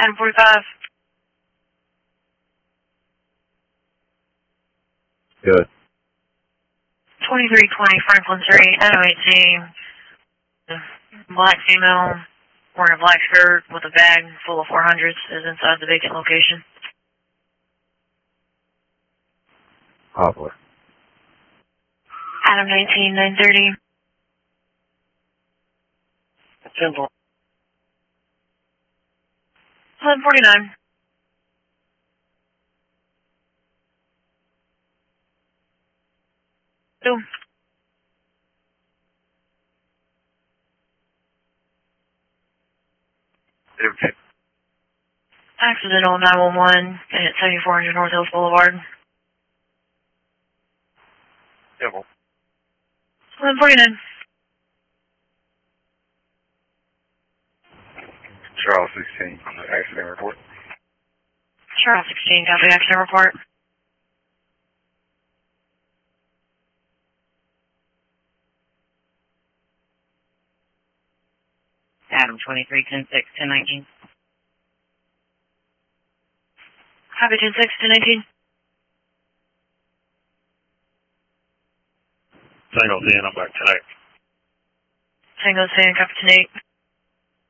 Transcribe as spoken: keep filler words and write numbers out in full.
Adam forty-five. Good. twenty-three twenty Franklin Street, Adam eighteen. Black female wearing a black skirt with a bag full of four hundreds is inside the vacant location. Poplar. Adam nineteen nine thirty. Temple. eleven forty-nine. Two. Okay. Accidental nine one one at seventy-four hundred North Hills Boulevard. Temple. eleven forty-nine. Charles sixteen. Accident report. Charles sixteen, copy accident report. Adam twenty-three ten six ten nineteen. Copy ten six, ten nineteen. Tango ten, I'm back tonight. Tango ten, copy ten eight.